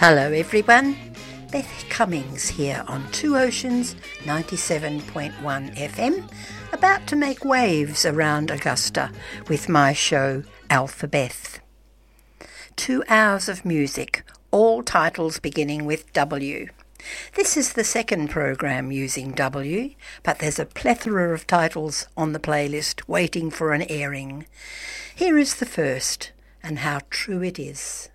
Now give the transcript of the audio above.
Hello everyone, Beth Cummings here on Two Oceans 97.1 FM, about to make waves around Augusta with my show Alphabeth. 2 hours of music, all titles beginning with W. This is the second program using W, but there's a plethora of titles on the playlist waiting for an airing. Here is the first, and how true it is.